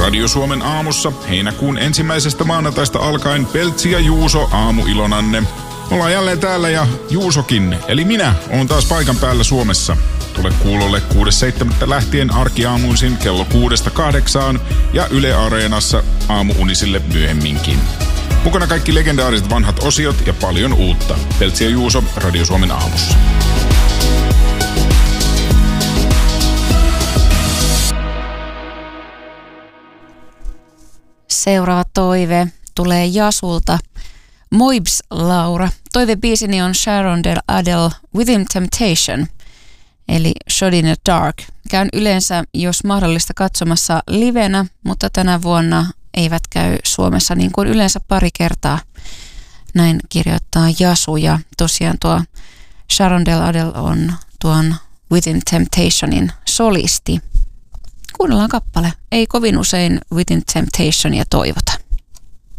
Radio Suomen aamussa heinäkuun 1. maanantaista alkaen Peltsi ja Juuso aamuilonanne. Ollaan jälleen täällä ja Juusokin, eli minä, oon taas paikan päällä Suomessa. Tule kuulolle 6.7. lähtien arkiaamuisin kello 6-8 ja Yle Areenassa aamuunisille myöhemminkin. Mukana kaikki legendaariset vanhat osiot ja paljon uutta. Peltsi ja Juuso Radio Suomen aamussa. Seuraava toive tulee Jasulta. Moibs Laura. Toivebiisini on Sharon Del Adele Within Temptation, eli Shot in the Dark. Käyn yleensä, jos mahdollista, katsomassa livenä, mutta tänä vuonna eivät käy Suomessa niin kuin yleensä pari kertaa. Näin kirjoittaa Jasu, ja tosiaan tuo Sharon Del Adele on tuon Within Temptationin solisti. Kuunnellaan kappale. Ei kovin usein Within Temptationia toivota.